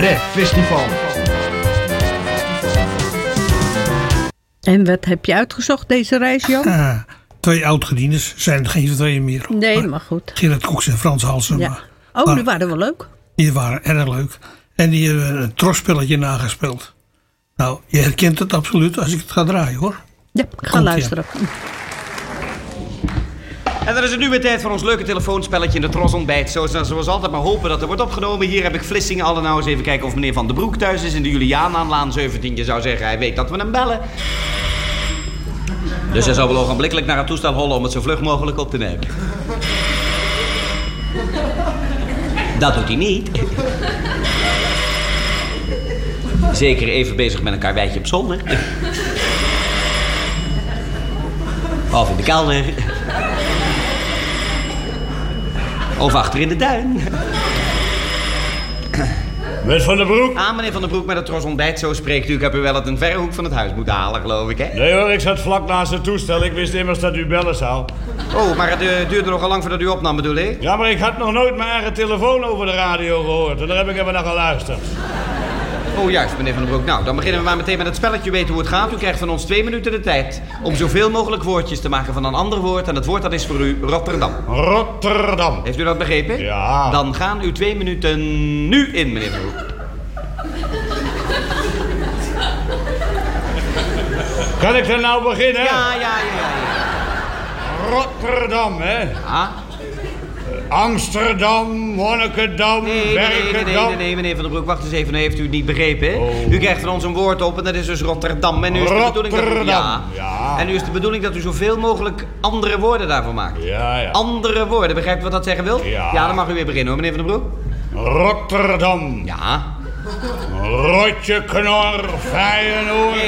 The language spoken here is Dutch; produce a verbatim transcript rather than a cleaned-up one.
het festival. En wat heb je uitgezocht deze reis, Jan? Uh, twee oud-gedieners, zijn er geen tweeën meer. Nee, maar, maar goed. Gerrit Koks en Frans Halsema. Ja. Oh, maar, die waren wel leuk. Die waren erg leuk. En die hebben een trosspelletje nagespeeld. Nou, je herkent het absoluut als ik het ga draaien, hoor. Ja, ik ga Komt luisteren. Ja. En dan is het nu weer tijd voor ons leuke telefoonspelletje in de Trosontbijt. Zoals, zoals altijd maar hopen dat er wordt opgenomen. Hier heb ik Vlissingen. Alle nou eens even kijken of meneer Van den Broek thuis is in de Julianaanlaan zeventien. Je zou zeggen, hij weet dat we hem bellen. Dus hij zou wel ogenblikkelijk naar het toestel hollen om het zo vlug mogelijk op te nemen. Dat doet hij niet. Zeker even bezig met een karweitje op zolder. Of in de kelder. Of achter in de tuin. Met Van den Broek? Ah, meneer Van den Broek met het Trosontbijt, zo spreekt u. Ik heb u wel uit een verre hoek van het huis moeten halen, geloof ik, hè? Nee hoor, ik zat vlak naast het toestel. Ik wist immers dat u bellen zou. Oh, maar het uh, duurde nogal lang voordat u opnam, bedoel ik? Ja, maar ik had nog nooit mijn eigen telefoon over de radio gehoord. En daar heb ik even naar geluisterd. Oh, juist, meneer Van den Broek. Nou, dan beginnen we maar meteen met het spelletje. U weet hoe het gaat. U krijgt van ons twee minuten de tijd om zoveel mogelijk woordjes te maken van een ander woord. En het woord dat is voor u Rotterdam. Rotterdam. Heeft u dat begrepen? Ja. Dan gaan uw twee minuten nu in, meneer Van den Broek. Kan ik er nou beginnen? Ja, ja, ja, ja. ja. Rotterdam, hè? Ja. Amsterdam, Monnikendam, Nee, nee, nee, nee, nee, nee, meneer Van den Broek, wacht eens even, dan heeft u het niet begrepen, hè? Oh. U krijgt van ons een woord op en dat is dus Rotterdam. En nu is de bedoeling dat u, ja. Ja. En nu is de bedoeling dat u zoveel mogelijk andere woorden daarvoor maakt. Ja, ja. Andere woorden, begrijpt u wat dat zeggen wil? Ja. Ja, dan mag u weer beginnen hoor, meneer Van den Broek. Rotterdam. Ja. Rotje, knor, Feyenoord.